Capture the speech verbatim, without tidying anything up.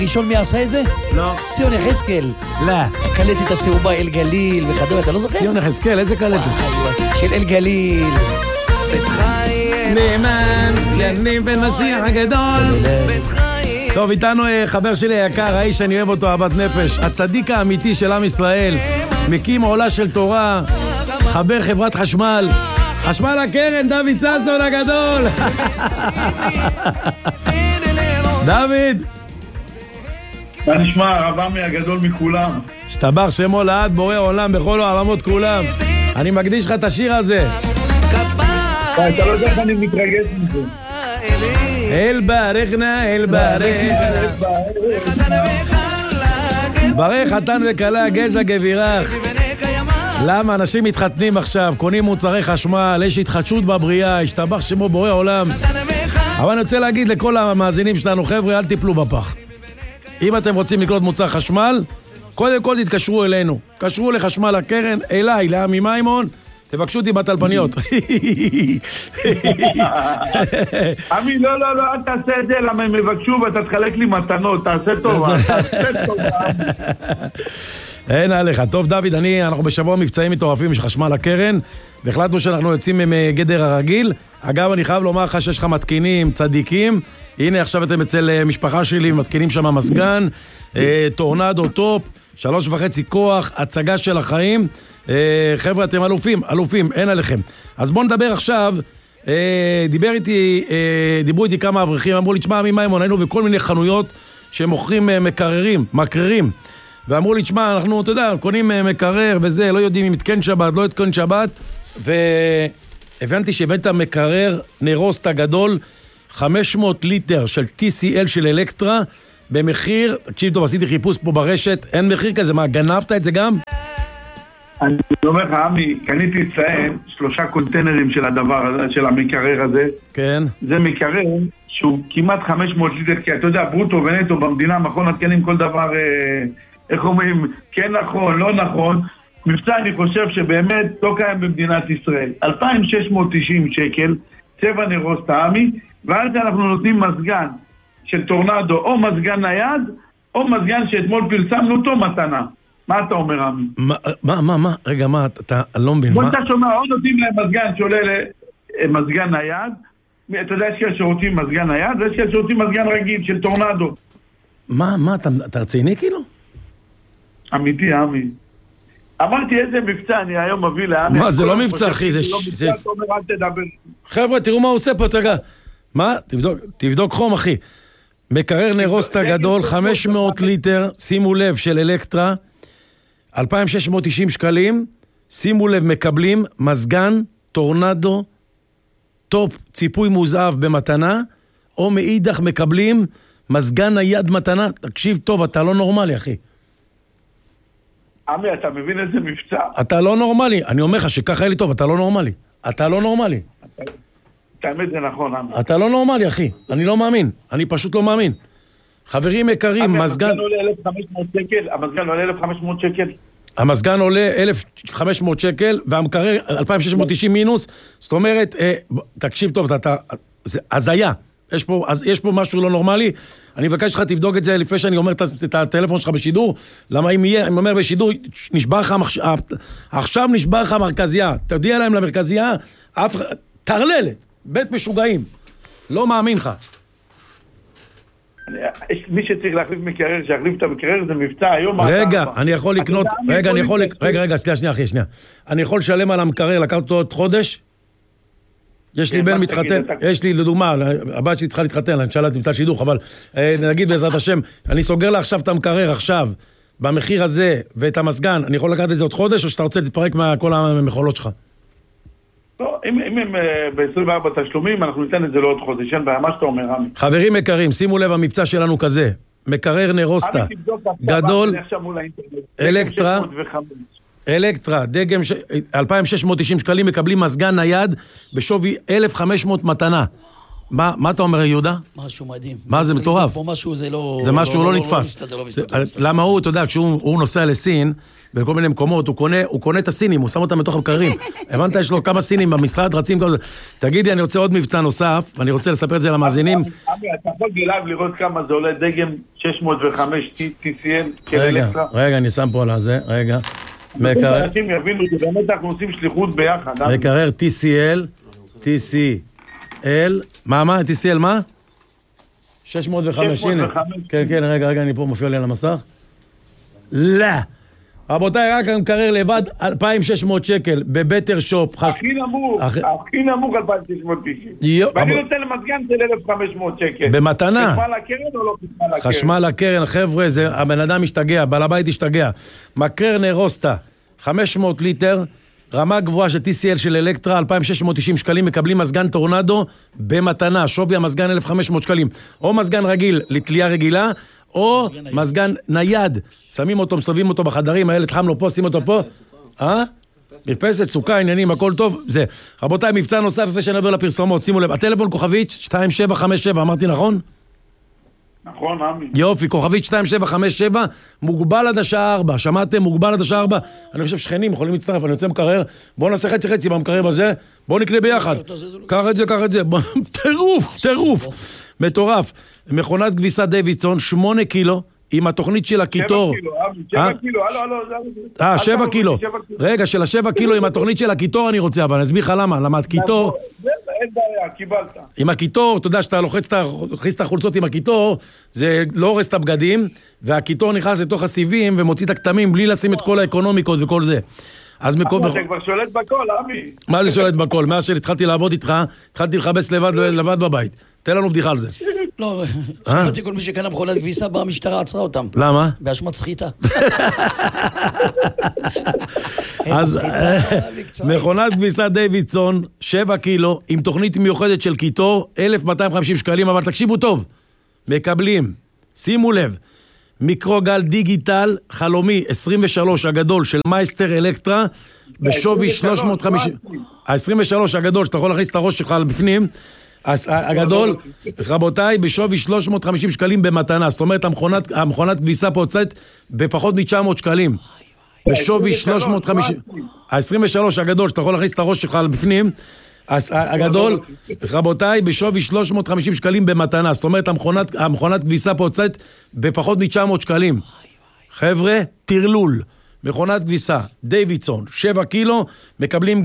ראשון מי עשה את זה? לא. ציון יחזקאל. לא. הקלטת הצהובה אל גליל וכדומה, אתה לא זוכר? ציון יחזקאל, איזה קלטת? של אל גליל. נאמן, יניב בן משיח הגדול. טוב, איתנו חבר שלי היקר, האיש שאני אוהב אותו, אהבת נפש, הצדיק האמיתי של עם ישראל, מקים עולה של תורה, חבר חברת חשמל, חשמל הקרן, דוד ששון הגדול. דוד. מה נשמע, הרב עמי הגדול מכולם. שתבח שמו לעד בורא עולם בכל העולמות כולם. אני מקדיש לך את השיר הזה. אתה לא יודע איך אני מתרגש מזה. אל ברכנה, אל ברכנה, ברך חתן וכלה גזע גבירך. למה? אנשים מתחתנים עכשיו, קונים מוצרי חשמל, יש התחדשות בבריאה, השתבח שמו בורא עולם. אבל אני רוצה להגיד לכל המאזינים שלנו, חבר'ה, אל תיפלו בפח. אם אתם רוצים לקנות מוצר חשמל, קודם כל תתקשרו אלינו. קשרו לחשמל הקרן, אליי, לעמי מימון, תבקשו אותי בטלפניות. עמי, לא, לא, לא, אל תעשה את זה, למה הם מבקשו ואתה תחלק לי מתנות, תעשה טובה, תעשה טובה. אין עליך. טוב, דוד, אני, אנחנו בשבוע מבצעים מטורפים של חשמל הקרן, והחלטנו שאנחנו יוצאים מגדר הרגיל. אגב, אני חייב לומר לך שיש לך מתקינים, צדיקים. הנה, עכשיו אתם אצל משפחה שלי, מתקינים שם מסגן, טורנדו טופ, שלוש וחצי כוח, הצגה של החיים. חבר'ה, אתם אלופים, אלופים, אין עליכם. אז בואו נדבר עכשיו. דיבר איתי, דיברו איתי כמה אברכים, אמרו לי, תשמע, עמי מימון, היינו בכל מיני חנויות שמוכרים מקררים, מקררים. ואמרו לי, תשמע, אנחנו, אתה יודע, קונים מקרר וזה, לא יודעים אם יתקן שבת, לא יתקן שבת. והבנתי שהבאת מקרר נרוסטה גדול, חמש מאות ליטר של טי סי אל של אלקטרה, במחיר, תקשיב טוב, עשיתי חיפוש פה ברשת, אין מחיר כזה, מה, גנבת את זה גם? אני אומר לך, עמי, קניתי אצלהם שלושה קונטיינרים של הדבר הזה, של המקרר הזה. כן. זה מקרר שהוא כמעט חמש מאות ליטר, כי אתה יודע, ברוטו ונטו במדינה, מכון התקנים כל דבר, אה, איך אומרים, כן נכון, לא נכון. מבצע, אני חושב שבאמת לא קיים במדינת ישראל. אלפיים שש מאות תשעים שקל, צבע נרוסטה, עמי, ואז אנחנו נותנים מזגן של טורנדו, או מזגן נייד, או מזגן שאתמול פרסמנו אותו מתנה. מה אתה אומר, עמי? מה, מה, מה, מה? רגע, מה, אתה לא מבין, בוא מה? אתה שומע, או נותנים להם מזגן שעולה למזגן נייד, אתה יודע, יש כאלה שרוצים מזגן נייד, ויש כאלה שרוצים מזגן רגיל של טורנדו. מה, מה, אתה, אתה רציני כאילו? אמיתי, עמי. אמרתי איזה מבצע, אני היום מביא לעמי. מה, זה לא מבצע, אחי, זה... זה לא מבצע, אתה אומר, אל תדבר. חבר'ה, תראו מה הוא עושה פה, תרגע. מה? תבדוק, תבדוק חום, אחי. מקרר נרוסטה גדול, חמש מאות ליטר, שימו לב, של אלקטרה, אלפיים שש מאות תשעים שקלים, שימו לב, מקבלים מזגן, טורנדו, טופ, ציפוי מוזהב במתנה, או מאידך מקבלים מזגן נייד מתנה. תקשיב טוב, אתה לא נורמלי, אחי. עמי, אתה מבין איזה מבצע? אתה לא נורמלי. אני אומר לך שככה היה לי טוב, אתה לא נורמלי. אתה לא נורמלי. האמת זה נכון, עמי. אתה לא נורמלי, אחי. אני לא מאמין. אני פשוט לא מאמין. חברים יקרים, מזגן... המזגן עולה אלף וחמש מאות שקל? המזגן עולה אלף וחמש מאות שקל? המזגן עולה אלף וחמש מאות שקל, והמקרר אלפיים שש מאות תשעים מינוס. זאת אומרת, אה, תקשיב טוב, אתה... זה הזיה. יש פה, אז יש פה משהו לא נורמלי. אני מבקש לך, תבדוק את זה לפני שאני אומר את הטלפון שלך בשידור. למה אם יהיה, אני אומר בשידור, נשבר לך, עכשיו נשבר לך המרכזייה. תודיע להם למרכזייה, אף... תרללת, בית משוגעים. לא מאמין לך. מי שצריך להחליף מקרר, שיחליף את המקרר, זה מבצע היום. רגע, אני יכול לקנות, רגע, אני יכול, רגע, רגע, שנייה, שנייה, אחי, שנייה. אני יכול לשלם על המקרר, לקחת אותו עוד חודש? יש לי בן מתחתן, יש לי לדוגמה, הבת שלי צריכה להתחתן, אני שאלה את מבצע שידוך, אבל נגיד בעזרת השם, אני סוגר לה עכשיו את המקרר עכשיו, במחיר הזה, ואת המסגן, אני יכול לקחת את זה עוד חודש, או שאתה רוצה להתפרק מכל המחולות שלך? לא, אם הם ב-עשרים וארבע תשלומים, אנחנו ניתן את זה לעוד חודש, אין בעיה, מה שאתה אומר, עמי. חברים יקרים, שימו לב, המבצע שלנו כזה, מקרר נרוסטה, גדול, אלקטרה, אלקטרה, דגם אלפיים שש מאות תשעים שקלים, מקבלים מזגן נייד בשווי אלף וחמש מאות מתנה. מה, מה אתה אומר, יהודה? משהו מדהים. מה זה מטורף? פה משהו זה לא... זה משהו לא נתפס. למה הוא, אתה יודע, כשהוא נוסע לסין, בכל מיני מקומות, הוא קונה, הוא קונה את הסינים, הוא שם אותם בתוך המקררים. הבנת, יש לו כמה סינים במשרד, רצים כזה. תגידי, אני רוצה עוד מבצע נוסף, ואני רוצה לספר את זה למאזינים. אבי, אתה יכול גלעד לראות כמה זה עולה דגם שש מאות וחמש טי סי אל של אלקטרה? רגע, אני שם פה על זה, רגע. מקרר. אנשים יבינו שבאמת אנחנו עושים שליחות ביחד. מקרר טי סי אל, טי סי אל, מה, מה? טי סי אל מה? שש מאות וחמש, הנה. כן, כן, רגע, רגע, אני פה מופיע לי על המסך. לא. רבותיי, רק מקרר לבד אלפיים ושש מאות שקל, בבטר שופ. הכי נמוך, הכי נמוך אלפיים ושש מאות תשעים. ואני נותן למתגן של אלף וחמש מאות שקל. במתנה. חשמל הקרן או לא חשמל הקרן? חשמל הקרן, חבר'ה, הבן אדם משתגע, בעל הבית השתגע. מקרר נרוסטה, חמש מאות ליטר, רמה גבוהה של טי סי אל של אלקטרה, אלפיים ושש מאות תשעים שקלים, מקבלים מזגן טורנדו במתנה, שווי המזגן אלף וחמש מאות שקלים. או מזגן רגיל לתלייה רגילה, או מזגן נייד, שמים אותו, מסובבים אותו בחדרים, הילד חם לו פה, שים אותו פה. אה? מרפסת, סוכה, עניינים, הכל טוב. זה. רבותיי, מבצע נוסף, לפני שנעבור לפרסומות, שימו לב, הטלפון כוכבית שתיים שבע חמש שבע, אמרתי נכון? נכון, עמי. יופי, כוכבית שתיים שבע חמש שבע, מוגבל עד השעה ארבע, שמעתם? מוגבל עד השעה ארבע. אני חושב שכנים יכולים להצטרף, אני יוצא מקרר, בואו נעשה חצי חצי במקרר הזה, בואו נקנה ביחד. קח את זה, קח את זה. טירוף, טירוף. מטורף. מכונת כביסה דיווידסון, שמונה קילו, עם התוכנית של הקיטור. שבע קילו, הלו, הלו. אה, שבע קילו. רגע, של השבע קילו עם התוכנית של הקיטור אני רוצה, אבל אני אסביר לך למה, למה הקיטור... אין בעיה, קיבלת. עם הקיטור, אתה יודע שאתה לוחץ את החולצות עם הקיטור, זה לא הורס את הבגדים, והקיטור נכנס לתוך הסיבים ומוציא את הכתמים בלי לשים את כל האקונומיקות וכל זה. אז אתה כבר שולט בכל, עמי. מה זה שולט בכל? מאז שהתחלתי לעבוד איתך, התחלתי לחבס לבד בבית. תן לנו בדיחה על זה. לא, שמעתי כל מי שקנה מכונת כביסה, באה המשטרה, עצרה אותם. למה? באשמת סחיטה. אז מכונת כביסה דיווידסון, שבע קילו, עם תוכנית מיוחדת של קיטור, אלף מאתיים וחמישים שקלים, אבל תקשיבו טוב, מקבלים, שימו לב, מיקרוגל דיגיטל חלומי עשרים ושלוש הגדול של מייסטר אלקטרה, בשווי שלוש מאות וחמישים, ה-עשרים ושלוש הגדול, שאתה יכול להכניס את הראש שלך בפנים, הגדול, רבותיי, בשווי שלוש מאות וחמישים שקלים במתנה. זאת אומרת, המכונת, המכונת כביסה פה יוצאת בפחות מ-תשע מאות שקלים. בשווי שלוש מאות וחמישים. ה-עשרים ושלוש הגדול, שאתה יכול להכניס את הראש שלך בפנים, הגדול, רבותיי, בשווי שלוש מאות וחמישים שקלים במתנה. זאת אומרת, המכונת, המכונת כביסה פה יוצאת בפחות מ-תשע מאות שקלים. חבר'ה, תרלול. מכונת כביסה, דיווידסון, שבע קילו, מקבלים